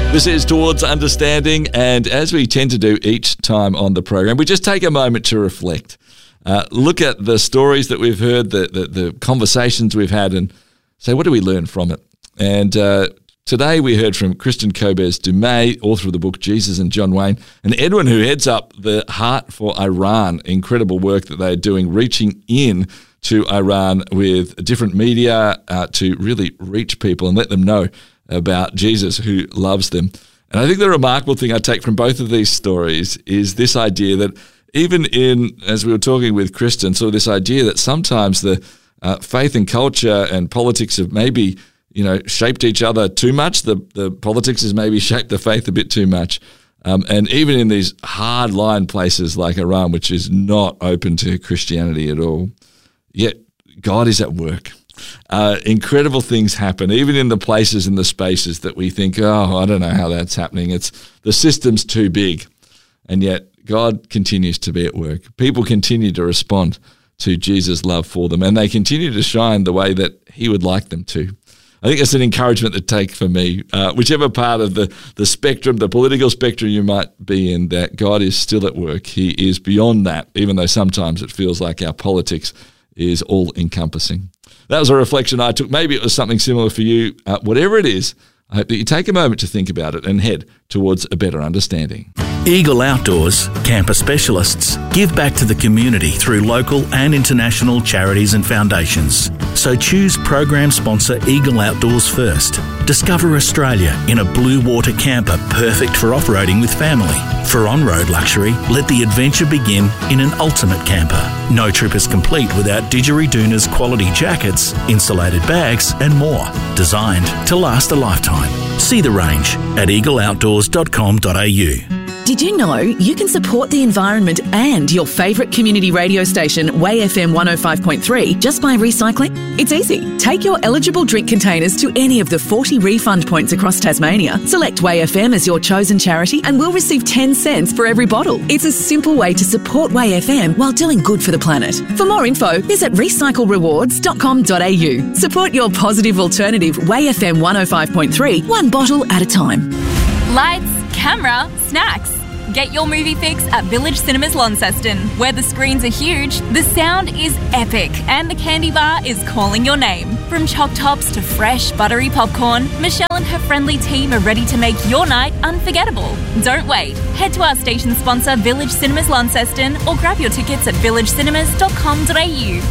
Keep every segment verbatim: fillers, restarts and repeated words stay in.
This is Towards Understanding, and as we tend to do each time on the program, we just take a moment to reflect. Uh, look at the stories that we've heard, the, the, the conversations we've had, and say, what do we learn from it? And uh, today we heard from Christian Kobes-Dumay, author of the book Jesus and John Wayne, and Edwin, who heads up the Heart for Iran. Incredible work that they're doing, reaching in to Iran with different media uh, to really reach people and let them know about Jesus who loves them. And I think the remarkable thing I take from both of these stories is this idea that even in, as we were talking with Kristen, so this idea that sometimes the uh, faith and culture and politics have maybe, you know, shaped each other too much. The the politics has maybe shaped the faith a bit too much. Um, and even in these hard-line places like Iran, which is not open to Christianity at all, yet God is at work. Uh, incredible things happen, even in the places and the spaces that we think, oh, I don't know how that's happening. It's the system's too big. And yet God continues to be at work. People continue to respond to Jesus' love for them, and they continue to shine the way that he would like them to. I think it's an encouragement to take for me, uh, whichever part of the, the spectrum, the political spectrum you might be in, that God is still at work. He is beyond that, even though sometimes it feels like our politics is all-encompassing. That was a reflection I took. Maybe it was something similar for you. Uh, whatever it is, I hope that you take a moment to think about it and head towards a better understanding. Eagle Outdoors, camper specialists, give back to the community through local and international charities and foundations. So choose program sponsor Eagle Outdoors first. Discover Australia in a blue water camper perfect for off-roading with family. For on-road luxury, let the adventure begin in an ultimate camper. No trip is complete without Didgeridoon's quality jackets, insulated bags and more, designed to last a lifetime. See the range at eagle outdoors dot com dot a u. Did you know you can support the environment and your favourite community radio station, Way F M one oh five point three, just by recycling? It's easy. Take your eligible drink containers to any of the forty refund points across Tasmania, select Way F M as your chosen charity, and we'll receive ten cents for every bottle. It's a simple way to support Way F M while doing good for the planet. For more info, visit recycle rewards dot com dot a u. Support your positive alternative, Way F M one oh five point three, one bottle at a time. Lights, camera, snacks. Get your movie fix at Village Cinemas Launceston, where the screens are huge, the sound is epic, and the candy bar is calling your name. From choc tops to fresh, buttery popcorn, Michelle and her friendly team are ready to make your night unforgettable. Don't wait. Head to our station sponsor, Village Cinemas Launceston, or grab your tickets at village cinemas dot com dot a u.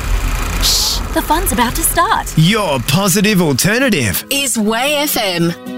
Shh, the fun's about to start. Your positive alternative is Way F M.